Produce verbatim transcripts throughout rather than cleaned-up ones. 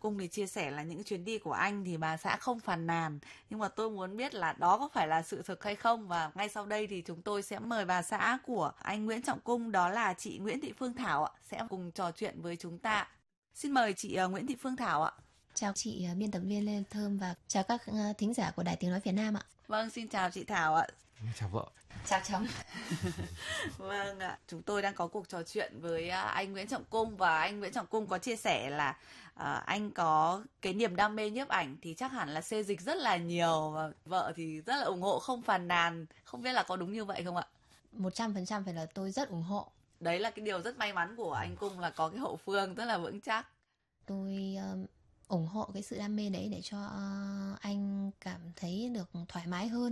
Cung thì chia sẻ là những chuyến đi của anh thì bà xã không phàn nàn, nhưng mà tôi muốn biết là đó có phải là sự thực hay không, và ngay sau đây thì chúng tôi sẽ mời bà xã của anh Nguyễn Trọng Cung, đó là chị Nguyễn Thị Phương Thảo ạ, sẽ cùng trò chuyện với chúng ta. Xin mời chị Nguyễn Thị Phương Thảo ạ. Chào chị biên tập viên Lê Thơm và chào các thính giả của Đài Tiếng Nói Việt Nam ạ. Vâng, xin chào chị Thảo ạ. Chào vợ. Chào chồng. Vâng ạ, chúng tôi đang có cuộc trò chuyện với anh Nguyễn Trọng Cung, và anh Nguyễn Trọng Cung có chia sẻ là à, anh có cái niềm đam mê nhiếp ảnh thì chắc hẳn là xê dịch rất là nhiều, và vợ thì rất là ủng hộ, không phàn nàn. Không biết là có đúng như vậy không ạ? một trăm phần trăm phải là tôi rất ủng hộ. Đấy là cái điều rất may mắn của anh Cung, là có cái hậu phương rất là vững chắc. Tôi uh, ủng hộ cái sự đam mê đấy để cho uh, anh cảm thấy được thoải mái hơn.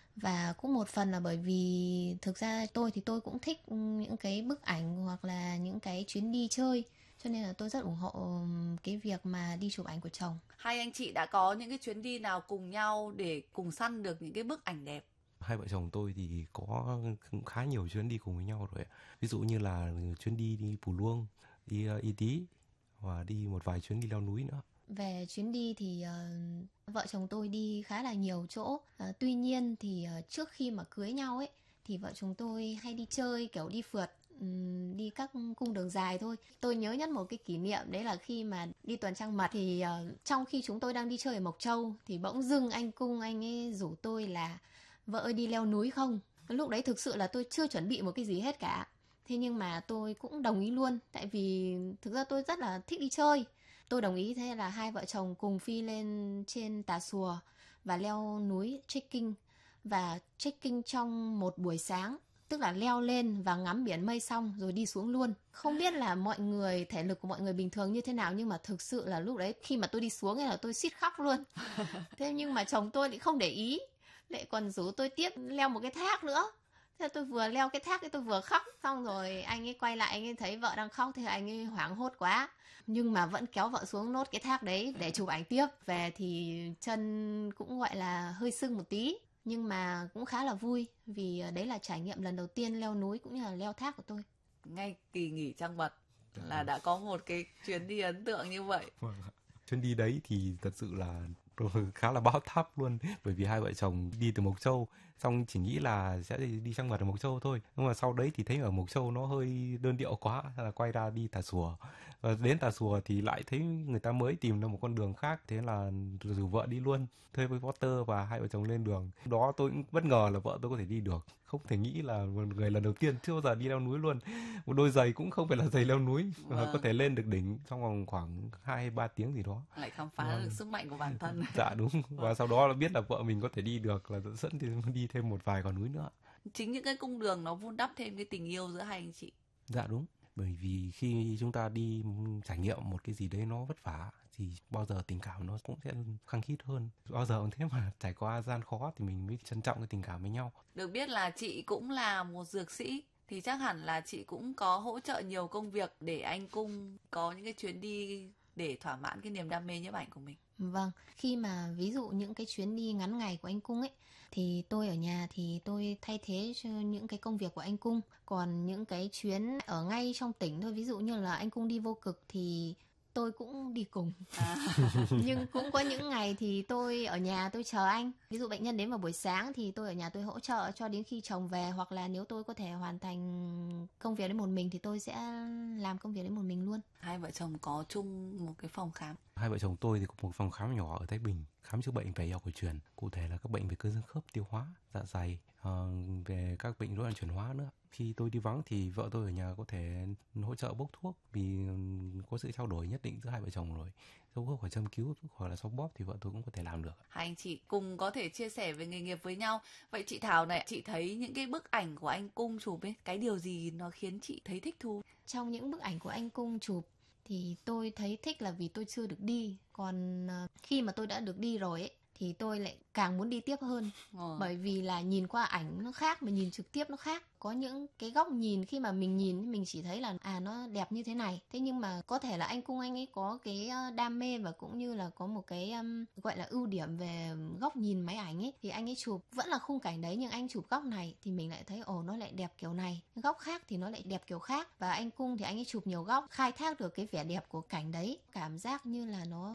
Và cũng một phần là bởi vì thực ra tôi thì tôi cũng thích những cái bức ảnh hoặc là những cái chuyến đi chơi, cho nên là tôi rất ủng hộ cái việc mà đi chụp ảnh của chồng. Hai anh chị đã có những cái chuyến đi nào cùng nhau để cùng săn được những cái bức ảnh đẹp? Hai vợ chồng tôi thì có khá nhiều chuyến đi cùng với nhau rồi. Ví dụ như là chuyến đi đi Pù Luông, đi uh, Y Tý, và đi một vài chuyến đi leo núi nữa. Về chuyến đi thì uh, vợ chồng tôi đi khá là nhiều chỗ. Uh, tuy nhiên thì uh, trước khi mà cưới nhau ấy thì vợ chồng tôi hay đi chơi, kiểu đi phượt, um, đi các cung đường dài thôi. Tôi nhớ nhất một cái kỷ niệm đấy là khi mà đi tuần trăng mật thì uh, trong khi chúng tôi đang đi chơi ở Mộc Châu thì bỗng dưng anh Cung anh ấy rủ tôi là vợ ơi đi leo núi không? Lúc đấy thực sự là tôi chưa chuẩn bị một cái gì hết cả. Thế nhưng mà tôi cũng đồng ý luôn, tại vì thực ra tôi rất là thích đi chơi. Tôi đồng ý, thế là hai vợ chồng cùng phi lên trên Tà Xùa và leo núi trekking. Và trekking trong một buổi sáng, tức là leo lên và ngắm biển mây xong rồi đi xuống luôn. Không biết là mọi người, thể lực của mọi người bình thường như thế nào, nhưng mà thực sự là lúc đấy khi mà tôi đi xuống là tôi suýt khóc luôn. Thế nhưng mà chồng tôi lại không để ý, lại còn rủ tôi tiếp leo một cái thác nữa. Thế tôi vừa leo cái thác ấy tôi vừa khóc. Xong rồi anh ấy quay lại, anh ấy thấy vợ đang khóc thì anh ấy hoảng hốt quá, nhưng mà vẫn kéo vợ xuống nốt cái thác đấy để chụp ảnh tiếp. Về thì chân cũng gọi là hơi sưng một tí, nhưng mà cũng khá là vui, vì đấy là trải nghiệm lần đầu tiên leo núi cũng như là leo thác của tôi. Ngay kỳ nghỉ trăng mật là đã có một cái chuyến đi ấn tượng như vậy. Chuyến đi đấy thì thật sự là khá là bão táp luôn, bởi vì hai vợ chồng đi từ Mộc Châu xong chỉ nghĩ là sẽ đi trăng mật ở Mộc Châu thôi, nhưng mà sau đấy thì thấy ở Mộc Châu nó hơi đơn điệu quá, là quay ra đi Tà Xùa. Và đến Tà Xùa thì lại thấy người ta mới tìm ra một con đường khác, thế là rủ vợ đi luôn, thuê với Potter và hai vợ chồng lên đường. Đó tôi cũng bất ngờ là vợ tôi có thể đi được, không thể nghĩ là một người lần đầu tiên chưa bao giờ đi leo núi luôn, một đôi giày cũng không phải là giày leo núi, vâng. Có thể lên được đỉnh trong vòng khoảng hai hay ba tiếng gì đó, lại khám phá vâng. được sức mạnh của bản thân. Dạ đúng. Và sau đó là biết là vợ mình có thể đi được, là dẫn thì đi thêm một vài con núi nữa. Chính những cái cung đường nó vun đắp thêm cái tình yêu giữa hai anh chị. Dạ đúng. Bởi vì khi chúng ta đi trải nghiệm một cái gì đấy nó vất vả thì bao giờ tình cảm nó cũng sẽ khăng khít hơn. Bao giờ cũng thế mà trải qua gian khó thì mình mới trân trọng cái tình cảm với nhau. Được biết là chị cũng là một dược sĩ, thì chắc hẳn là chị cũng có hỗ trợ nhiều công việc để anh Cung có những cái chuyến đi để thỏa mãn cái niềm đam mê nhiếp ảnh của mình. Vâng, khi mà ví dụ những cái chuyến đi ngắn ngày của anh Cung ấy, thì tôi ở nhà thì tôi thay thế cho những cái công việc của anh Cung. Còn những cái chuyến ở ngay trong tỉnh thôi, ví dụ như là anh Cung đi Vô Cực thì tôi cũng đi cùng. À. Nhưng cũng có những ngày thì tôi ở nhà tôi chờ anh. Ví dụ bệnh nhân đến vào buổi sáng thì tôi ở nhà tôi hỗ trợ cho đến khi chồng về, hoặc là nếu tôi có thể hoàn thành công việc đấy một mình thì tôi sẽ làm công việc đấy một mình luôn. Hai vợ chồng có chung một cái phòng khám. Hai vợ chồng tôi thì có một phòng khám nhỏ ở Thái Bình, khám chữa bệnh về y học cổ truyền, cụ thể là các bệnh về cơ xương khớp, tiêu hóa, dạ dày, uh, về các bệnh rối loạn chuyển hóa nữa. Khi tôi đi vắng thì vợ tôi ở nhà có thể hỗ trợ bốc thuốc, vì có sự trao đổi nhất định giữa hai vợ chồng rồi. Sau thuốc khỏi châm cứu hoặc là sau bóp thì vợ tôi cũng có thể làm được. Hai anh chị cùng có thể chia sẻ về nghề nghiệp với nhau. Vậy chị Thảo này, chị thấy những cái bức ảnh của anh Cung chụp ấy, cái điều gì nó khiến chị thấy thích thú? Trong những bức ảnh của anh Cung chụp thì tôi thấy thích là vì tôi chưa được đi. Còn khi mà tôi đã được đi rồi ấy, thì tôi lại càng muốn đi tiếp hơn. Ừ. Bởi vì là nhìn qua ảnh nó khác, mà nhìn trực tiếp nó khác. Có những cái góc nhìn khi mà mình nhìn mình chỉ thấy là à nó đẹp như thế này. Thế nhưng mà có thể là anh Cung anh ấy có cái đam mê và cũng như là có một cái um, gọi là ưu điểm về góc nhìn máy ảnh ấy. Thì anh ấy chụp vẫn là khung cảnh đấy, nhưng anh chụp góc này thì mình lại thấy ồ nó lại đẹp kiểu này. Góc khác thì nó lại đẹp kiểu khác. Và anh Cung thì anh ấy chụp nhiều góc, khai thác được cái vẻ đẹp của cảnh đấy. Cảm giác như là nó